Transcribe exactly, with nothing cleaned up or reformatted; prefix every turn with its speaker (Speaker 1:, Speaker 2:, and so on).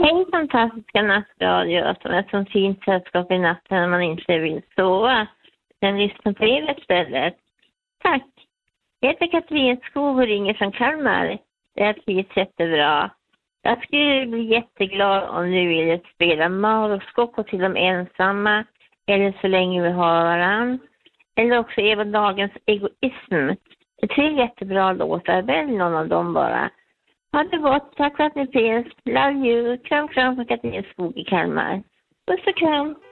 Speaker 1: Hej fantastiska nattradio som är som fint sällskap i natten när man inte vill sova. Den lyssnar på er istället. Tack! Jag heter Katrin Skog och ringer från Kalmar. Det är trivs jättebra. Jag skulle bli jätteglad om du ville spela Maroskop till de ensamma eller Så länge vi har varann. Eller också Eva Dagens Egoism. Det är tre jättebra låtar, välj någon av dem bara. Ha det gott, tack för att ni finns. Love you. Kram, kram från Katrin Skog i Kalmar. Puss och kram.